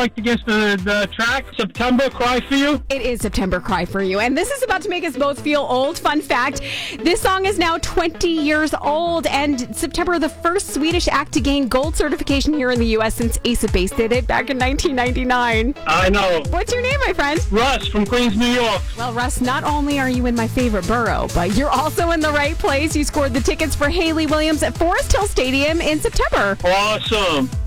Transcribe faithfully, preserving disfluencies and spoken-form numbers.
like to guess the, the track? September, Cry For You? It is September, Cry For You. And this is about to make us both feel old. Fun fact, this song is now twenty years old. And September, the first Swedish act to gain gold certification here in the U S since Ace of Base did it back in nineteen ninety-nine. I know. What's your name, my friend? Russ from Queens, New York. Well, Russ, not only are you in my favorite borough, but you're also in the right place. You scored the tickets for Hayley Williams at Forest Hill Stadium in September. Awesome.